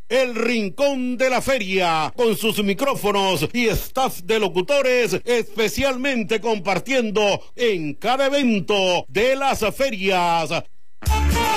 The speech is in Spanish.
El Rincón de la Feria, con sus micrófonos y staff de locutores, especialmente compartiendo en cada evento de las ferias.